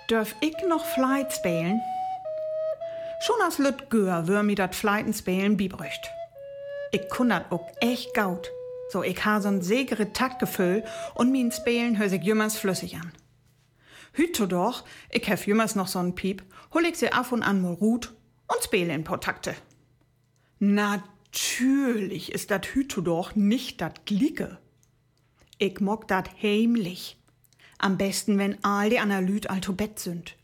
Dürf ich noch Fleit spielen? Schon als Lütgör wür mi dat Fleiten spielen biebrücht. Ich kun dat auch echt gaut. So, ich ha so'n segere Taktgefühl und min Spielen hör sich jümmers flüssig an. Hüte doch, ich hef jümmers noch so'n Piep, hol ich sie af und an mal Rut und spiele in paar Takte. Natürlich ist dat Hüte doch nicht dat Glicke. Ich mock dat heimlich. Am besten, wenn all die Analyt alto Bett sind.